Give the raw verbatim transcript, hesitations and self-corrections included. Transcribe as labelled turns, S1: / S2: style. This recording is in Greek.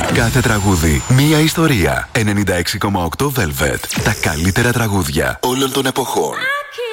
S1: Κάθε τραγούδι, μία ιστορία. ενενήντα έξι κόμμα οκτώ Velvet. Τα καλύτερα τραγούδια όλων των εποχών.